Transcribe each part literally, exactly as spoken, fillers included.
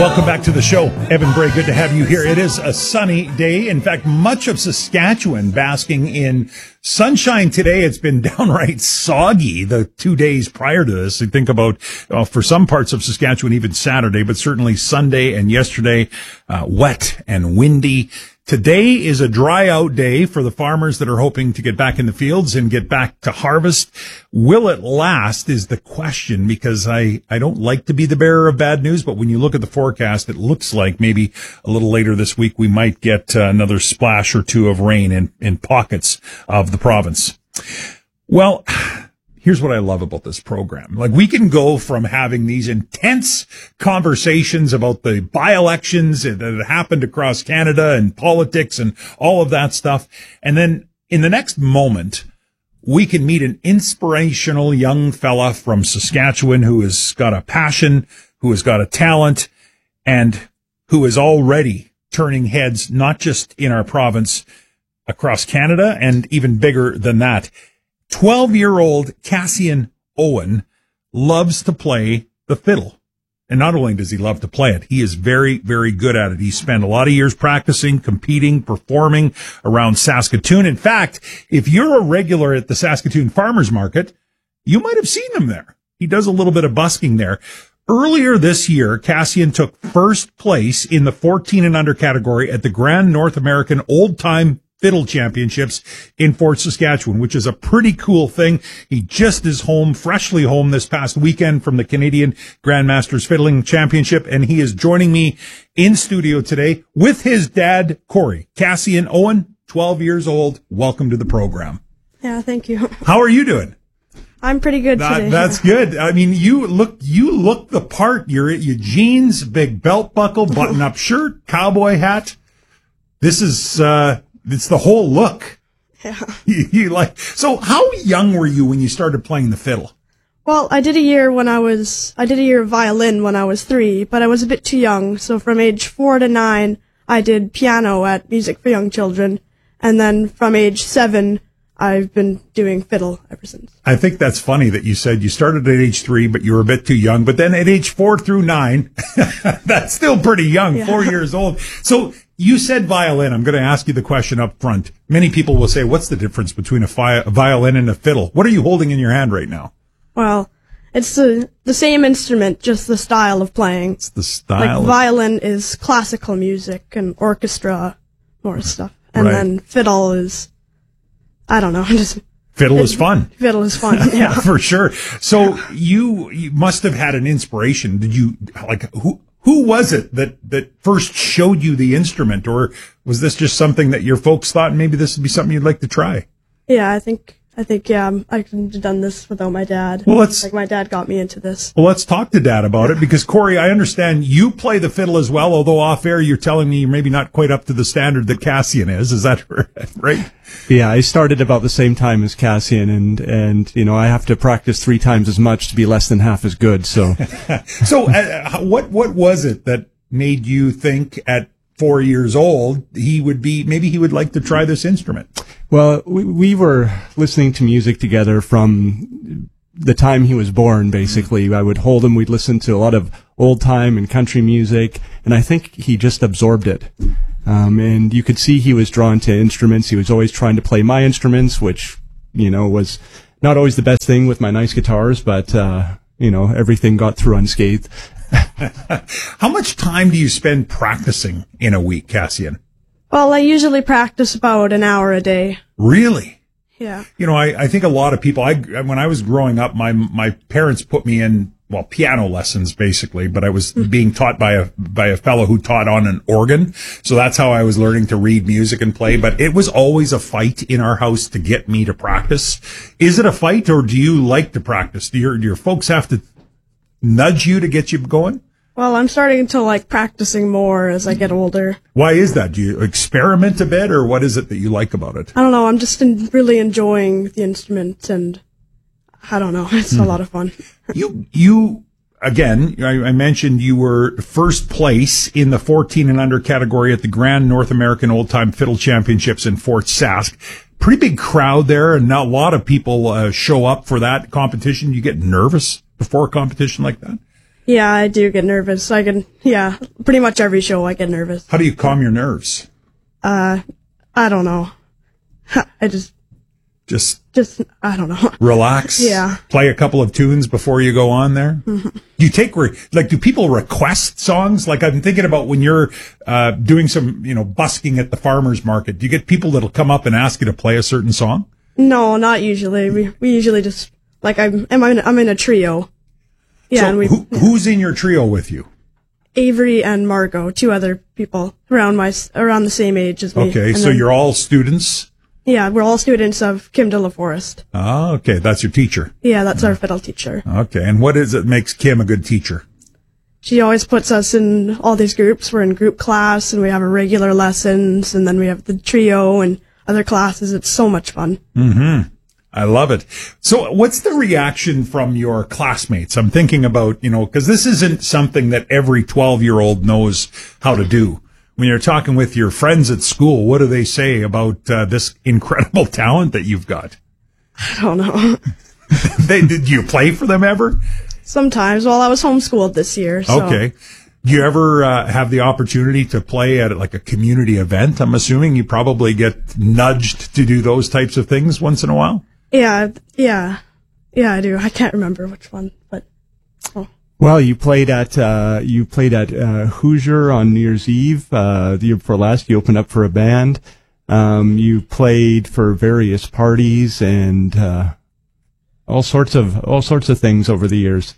Welcome back to the show. Evan Bray, good to have you here. It is a sunny day. In fact, much of Saskatchewan basking in sunshine today. It's been downright soggy the two days prior to this. I think about, uh, for some parts of Saskatchewan, even Saturday, but certainly Sunday and yesterday, uh, wet and windy. Today is a dry out day for the farmers that are hoping to get back in the fields and get back to harvest. Will it last is the question, because I, I don't like to be the bearer of bad news, but when you look at the forecast, it looks like maybe a little later this week we might get uh, another splash or two of rain in, in pockets of the province. Well, here's what I love about this program. Like, we can go from having these intense conversations about the by-elections that happened across Canada and politics and all of that stuff. And then in the next moment, we can meet an inspirational young fella from Saskatchewan who has got a passion, who has got a talent, and who is already turning heads, not just in our province, across Canada, and even bigger than that. twelve-year-old Cassian Owen loves to play the fiddle. And not only does he love to play it, he is very, very good at it. He spent a lot of years practicing, competing, performing around Saskatoon. In fact, if you're a regular at the Saskatoon Farmers Market, you might have seen him there. He does a little bit of busking there. Earlier this year, Cassian took first place in the fourteen and under category at the Grand North American Old Time Fiddle Championships in Fort Saskatchewan, which is a pretty cool thing. He just is home, freshly home this past weekend from the Canadian Grandmasters Fiddling Championship, and he is joining me in studio today with his dad, Corey. Cassian Owen, twelve years old. Welcome to the program. Yeah, thank you. How are you doing? I'm pretty good that, today. That's good. I mean, you look, you look the part. You're your jeans, big belt buckle, button-up shirt, cowboy hat. This is, uh, it's the whole look. Yeah. You, you like, so how young were you when you started playing the fiddle? Well, I did a year when I was, I did a year of violin when I was three, but I was a bit too young. So from age four to nine, I did piano at Music for Young Children. And then from age seven, I've been doing fiddle ever since. I think that's funny that you said you started at age three, but you were a bit too young. But then at age four through nine, that's still pretty young, yeah. Four years old. So you said violin. I'm going to ask you the question up front. Many people will say, what's the difference between a, fi- a violin and a fiddle? What are you holding in your hand right now? Well, it's the, the same instrument, just the style of playing. It's the style. Like, violin is classical music and orchestra, more stuff. And right. Then fiddle is, I don't know, just... Fiddle is fun. Fiddle is fun, yeah. For sure. So you, you must have had an inspiration. Did you, like, who... Who was it that, that first showed you the instrument, or was this just something that your folks thought maybe this would be something you'd like to try? Yeah, I think, I think, yeah, I couldn't have done this without my dad. Well, let's, like, my dad got me into this. Well, let's talk to Dad about it, because Corey, I understand you play the fiddle as well, although off air you're telling me you're maybe not quite up to the standard that Cassian is. Is that right? Yeah, I started about the same time as Cassian, and, and, you know, I have to practice three times as much to be less than half as good, so. So, uh, what, what was it that made you think at four years old he would be, maybe he would like to try this instrument? Well, we, we were listening to music together from the time he was born, basically. I would hold him, we'd listen to a lot of old time and country music, and I think he just absorbed it. Um, and you could see he was drawn to instruments. He was always trying to play my instruments, which, you know, was not always the best thing with my nice guitars, but, uh, you know, everything got through unscathed. How much time do you spend practicing in a week, Cassian? Well, I usually practice about an hour a day. Really? Yeah. You know, I, I think a lot of people, I, when I was growing up, my, my parents put me in, well, piano lessons basically, but I was mm. being taught by a, by a fellow who taught on an organ. So that's how I was learning to read music and play. But it was always a fight in our house to get me to practice. Is it a fight, or do you like to practice? Do your, do your folks have to nudge you to get you going? Well, I'm starting to like practicing more as I get older. Why is that? Do you experiment a bit, or what is it that you like about it? I don't know. I'm just in, really enjoying the instrument, and I don't know. It's mm. a lot of fun. you, you, again, I, I mentioned you were first place in the fourteen and under category at the Grand North American Old Time Fiddle Championships in Fort Sask. Pretty big crowd there, and not a lot of people uh, show up for that competition. You get nervous before a competition like that? Yeah, I do get nervous. I can, yeah, pretty much every show I get nervous. How do you calm your nerves? Uh, I don't know. I just, Just just, I don't know. relax. Yeah. Play a couple of tunes before you go on there. Mm-hmm. Do you take, re- like, do people request songs? Like, I'm thinking about when you're uh, doing some, you know, busking at the farmer's market. Do you get people that'll come up and ask you to play a certain song? No, not usually. We we usually just, like, I'm, I'm, in, I'm in a trio. Yeah, so and we, who, who's in your trio with you? Avery and Margot, two other people around my, around the same age as me. Okay, And so then- you're all students? Yeah, we're all students of Kim de la Forest. Oh, okay, that's your teacher. Yeah, that's our fiddle teacher. Okay, and what is it makes Kim a good teacher? She always puts us in all these groups. We're in group class, and we have our regular lessons, and then we have the trio and other classes. It's so much fun. Mm-hmm. I love it. So what's the reaction from your classmates? I'm thinking about, you know, because this isn't something that every twelve-year-old knows how to do. When you're talking with your friends at school, what do they say about uh, this incredible talent that you've got? I don't know. they, did you play for them ever? Sometimes. Well, I was homeschooled this year. So. Okay. Do you ever uh, have the opportunity to play at like a community event? I'm assuming you probably get nudged to do those types of things once in a while. Yeah, yeah, yeah. I do. I can't remember which one, but. Oh. Well, you played at uh, you played at uh, Hoosier on New Year's Eve uh, the year before last. You opened up for a band. Um, you played for various parties and uh, all sorts of all sorts of things over the years.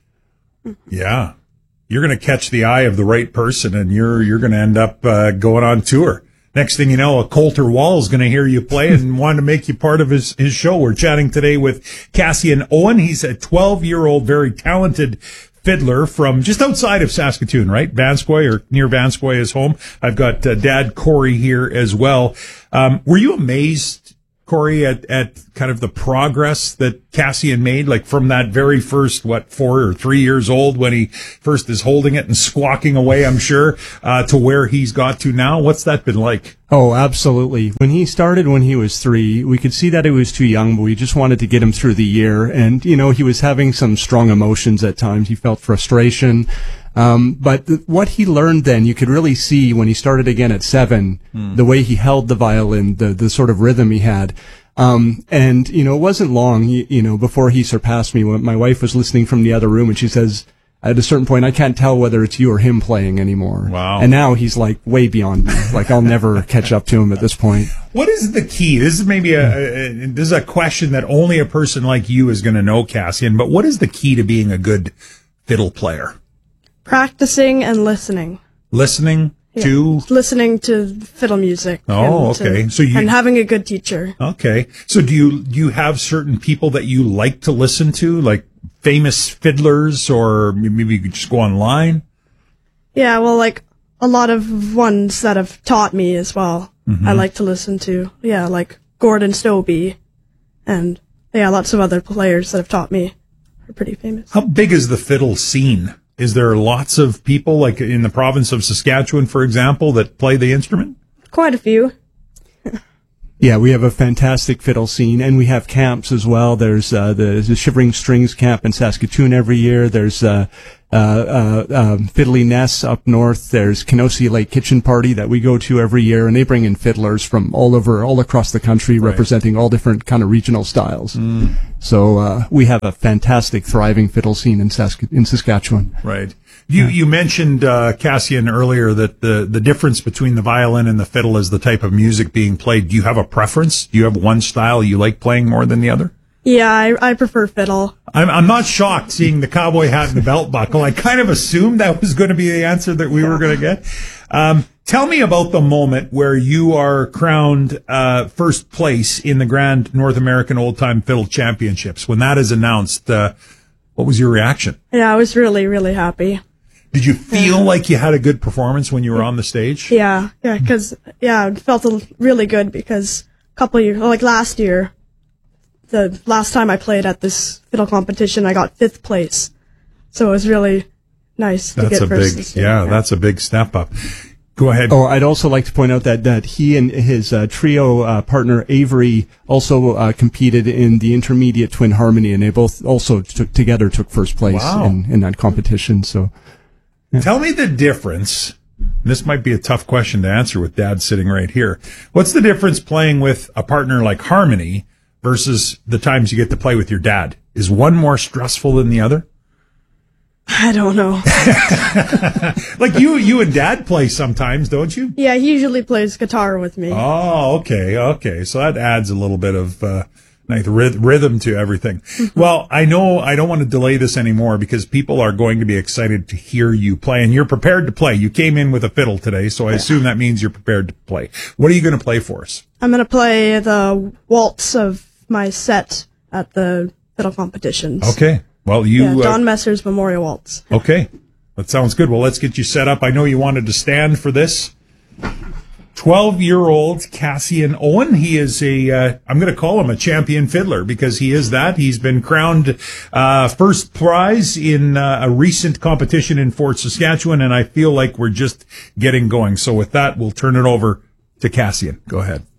Yeah, you're going to catch the eye of the right person, and you're you're going to end up uh, going on tour. Next thing you know, a Coulter Wall is going to hear you play and want to make you part of his, his show. We're chatting today with Cassian Owen. He's a twelve-year-old, very talented fiddler from just outside of Saskatoon, right? Vanscoy, or near Vanscoy is home. I've got uh, Dad Corey here as well. Um, were you amazed, Corey, at, at kind of the progress that Cassian made, like from that very first, what, four or three years old when he first is holding it and squawking away, I'm sure, uh, to where he's got to now? What's that been like? Oh, absolutely. When he started when he was three, we could see that he was too young, but we just wanted to get him through the year. And, you know, he was having some strong emotions at times. He felt frustration. Um, but th- what he learned then, you could really see when he started again at seven, mm. the way he held the violin, the, the sort of rhythm he had. Um, and, you know, it wasn't long, you, you know, before he surpassed me. When my wife was listening from the other room and she says, at a certain point, I can't tell whether it's you or him playing anymore. Wow. And now he's like way beyond me. Like I'll never catch up to him at this point. What is the key? This is maybe a, a, a this is a question that only a person like you is going to know, Cassian, but what is the key to being a good fiddle player? Practicing and listening. Listening yeah. to? Listening to fiddle music. Oh, and okay. To, so you, and having a good teacher. Okay. So do you, do you have certain people that you like to listen to, like famous fiddlers, or maybe you could just go online? Yeah, well, like a lot of ones that have taught me as well. Mm-hmm. I like to listen to. Yeah, like Gordon Stobie and yeah, lots of other players that have taught me are pretty famous. How big is the fiddle scene? Is there lots of people, like in the province of Saskatchewan, for example, that play the instrument? Quite a few. Yeah, we have a fantastic fiddle scene, and we have camps as well. There's uh, the, the Shivering Strings camp in Saskatoon every year. There's uh, uh, uh, um, Fiddly Ness up north. There's Kenosi Lake Kitchen Party that we go to every year, and they bring in fiddlers from all over, all across the country, right, representing all different kind of regional styles. Mm. So uh, we have a fantastic, thriving fiddle scene in, Sask- in Saskatchewan. Right. You you mentioned, uh, Cassian, earlier that the, the difference between the violin and the fiddle is the type of music being played. Do you have a preference? Do you have one style you like playing more than the other? Yeah, I, I prefer fiddle. I'm, I'm not shocked seeing the cowboy hat and the belt buckle. I kind of assumed that was going to be the answer that we were going to get. Um, tell me about the moment where you are crowned uh, first place in the Grand North American Old Time Fiddle Championships. When that is announced, uh, what was your reaction? Yeah, I was really, really happy. Did you feel like you had a good performance when you were on the stage? Yeah, yeah, because, yeah, it felt really good because a couple of years, like last year, the last time I played at this fiddle competition, I got fifth place. So it was really nice to that's get a first big, yeah, yeah, that's a big step up. Go ahead. Oh, I'd also like to point out that, that he and his uh, trio uh, partner Avery also uh, competed in the intermediate twin harmony, and they both also took together took first place Wow. in, in that competition. So, yeah. Tell me the difference. This might be a tough question to answer with Dad sitting right here. What's the difference playing with a partner like Harmony versus the times you get to play with your dad? Is one more stressful than the other? I don't know. Like you, you and Dad play sometimes, don't you? Yeah, he usually plays guitar with me. Oh, okay, okay. So that adds a little bit of uh, nice ryth- rhythm to everything. Well, I know I don't want to delay this anymore because people are going to be excited to hear you play, and you're prepared to play. You came in with a fiddle today, so I Yeah. assume that means you're prepared to play. What are you going to play for us? I'm gonna play the waltz of my set at the fiddle competitions. Okay. Well, you. Yeah, Don uh, Messer's Memorial Waltz. okay. That sounds good. Well, let's get you set up. I know you wanted to stand for this. twelve-year-old Cassian Owen. He is a, uh, I'm going to call him a champion fiddler because he is that. He's been crowned uh, first prize in uh, a recent competition in Fort Saskatchewan, and I feel like we're just getting going. So with that, we'll turn it over to Cassian. Go ahead.